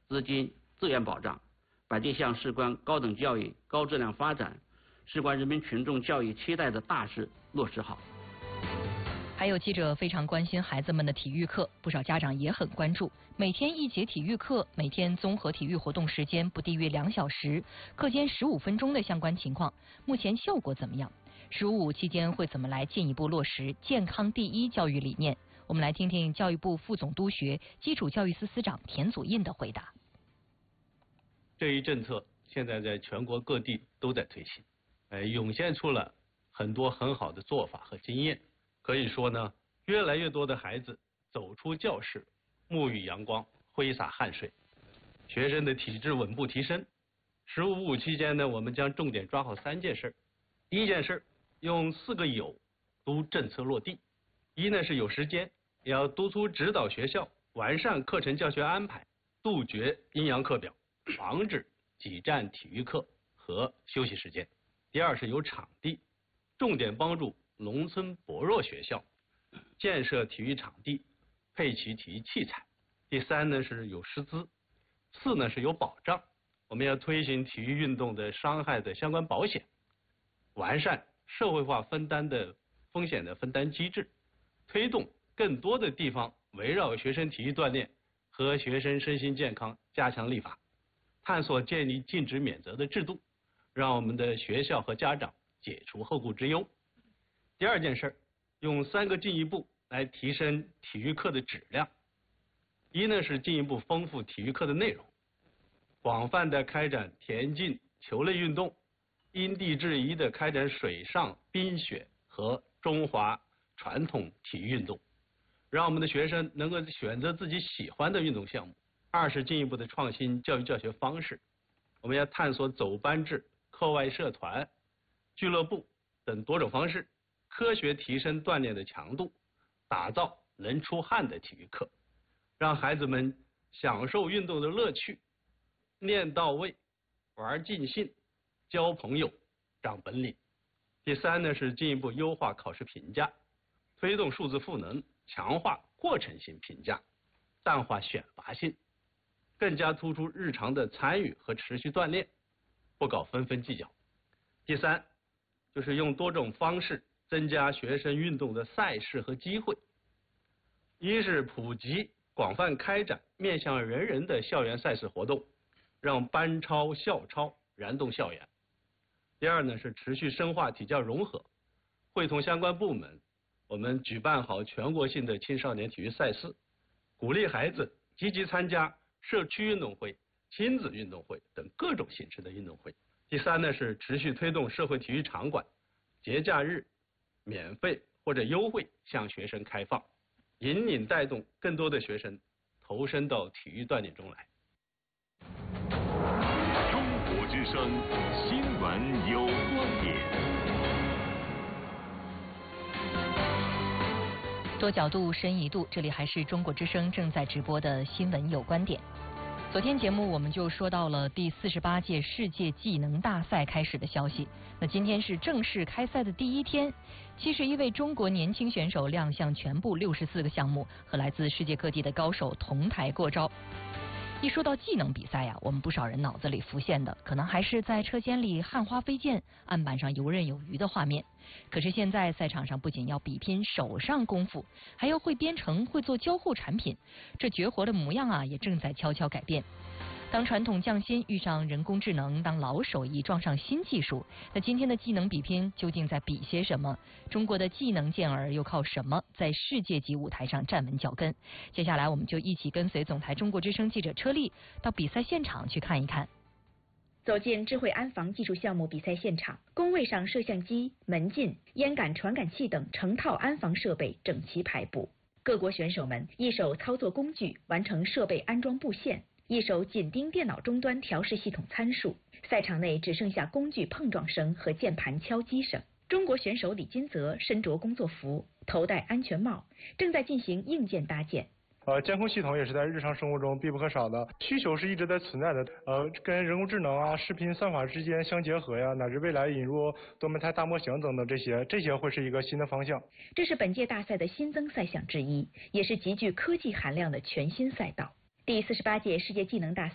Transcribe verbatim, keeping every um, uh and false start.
资金、资源保障，把这项事关高等教育高质量发展、事关人民群众教育期待的大事落实好。 还有记者非常关心孩子们的体育课，不少家长也很关注。每天一节体育课，每天综合体育活动时间不低于两小时，课间十五分钟的相关情况，目前效果怎么样？十五五期间会怎么来进一步落实健康第一教育理念？我们来听听教育部副总督学、基础教育司司长田祖印的回答。 这一政策现在在全国各地都在推行，呃，涌现出了很多很好的做法和经验。可以说呢，越来越多的孩子走出教室，沐浴阳光，挥洒汗水，学生的体质稳步提升。十五五期间呢，我们将重点抓好三件事。第一件事，用四个有督政策落地。一呢是有时间，要督促指导学校完善课程教学安排，杜绝阴阳课表，防止挤占体育课和休息时间。第二是有场地，重点帮助农村薄弱学校建设体育场地，配齐体育器材。第三呢是有师资，四呢是有保障，我们要推行体育运动的伤害的相关保险，完善社会化分担的风险的分担机制，推动更多的地方围绕学生体育锻炼和学生身心健康加强立法，探索建立禁止免责的制度，让我们的学校和家长解除后顾之忧。第二件事，用三个进一步来提升体育课的质量。一呢是进一步丰富体育课的内容，广泛的开展田径、球类运动，因地制宜的开展水上、冰雪和中华传统体育运动，让我们的学生能够选择自己喜欢的运动项目。二是进一步的创新教育教学方式，我们要探索走班制、课外社团、俱乐部等多种方式，科学提升锻炼的强度，打造能出汗的体育课，让孩子们享受运动的乐趣，练到位，玩尽兴，交朋友，长本领。第三呢是进一步优化考试评价，推动数字赋能，强化过程性评价，淡化选拔性，更加突出日常的参与和持续锻炼，不搞分分计较。第三就是用多种方式增加学生运动的赛事和机会。一是普及广泛开展面向人人的校园赛事活动，让班超校超燃动校园。第二呢是持续深化体教融合，会同相关部门，我们举办好全国性的青少年体育赛事，鼓励孩子积极参加社区运动会、亲子运动会等各种形式的运动会。第三呢是持续推动社会体育场馆节假日免费或者优惠向学生开放，引领带动更多的学生投身到体育锻炼中来。 中国之声新闻有观点， 多角度深一度，这里还是中国之声正在直播的新闻有观点。昨天节目我们就说到了第四十八届世界技能大赛开始的消息。那今天是正式开赛的第一天，七十一位中国年轻选手亮相全部六十四个项目，和来自世界各地的高手同台过招。一说到技能比赛呀，我们不少人脑子里浮现的可能还是在车间里焊花飞溅、案板上游刃有余的画面。可是现在赛场上不仅要比拼手上功夫，还要会编程、会做交互产品，这绝活的模样啊，也正在悄悄改变。当传统匠心遇上人工智能，当老手艺撞上新技术，那今天的技能比拼究竟在比些什么？中国的技能健儿又靠什么在世界级舞台上站稳脚跟？接下来我们就一起跟随总台中国之声记者车丽到比赛现场去看一看。 走进智慧安防技术项目比赛现场，工位上摄像机、门禁、烟感传感器等成套安防设备整齐排布，各国选手们一手操作工具完成设备安装布线，一手紧盯电脑终端调试系统参数，赛场内只剩下工具碰撞声和键盘敲击声。中国选手李金泽身着工作服，头戴安全帽，正在进行硬件搭建。 呃，监控系统也是在日常生活中必不可少的，需求是一直在存在的。呃，跟人工智能啊、视频算法之间相结合呀，乃至未来引入多模态大模型等等这些，这些会是一个新的方向。 这是本届大赛的新增赛项之一，也是极具科技含量的全新赛道。第四十八届世界技能大赛